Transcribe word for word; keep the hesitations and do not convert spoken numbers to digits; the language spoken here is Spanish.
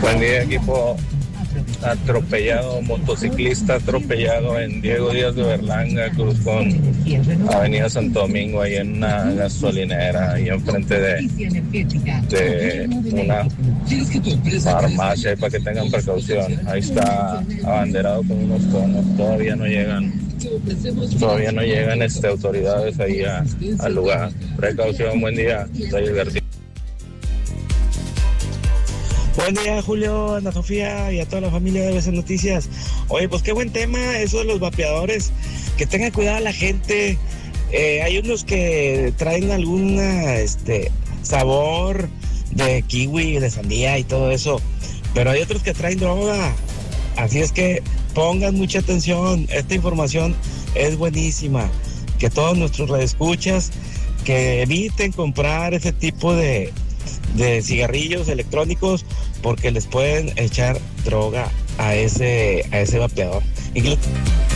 Buen día, equipo. Atropellado, motociclista atropellado en Diego Díaz de Berlanga, cruz con Avenida Santo Domingo, ahí en una gasolinera, ahí enfrente de, de una farmacia, para que tengan precaución. Ahí está abanderado con unos conos, todavía no llegan, todavía no llegan este, autoridades ahí a, al lugar. Precaución, buen día, David García. Buen día, Julio, Ana Sofía y a toda la familia de B C Noticias. Oye, pues qué buen tema eso de los vapeadores. Que tenga cuidado la gente. Eh, hay unos que traen algún este, sabor de kiwi, de sandía y todo eso. Pero hay otros que traen droga. Así es que pongan mucha atención. Esta información es buenísima. Que todos nuestros radioescuchas que eviten comprar ese tipo de... de cigarrillos electrónicos porque les pueden echar droga a ese a ese vapeador. Incluso